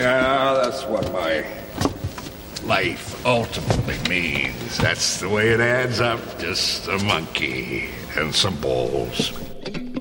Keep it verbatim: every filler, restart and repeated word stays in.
Yeah, that's what my life ultimately means. That's the way it adds up. Just a monkey and some balls.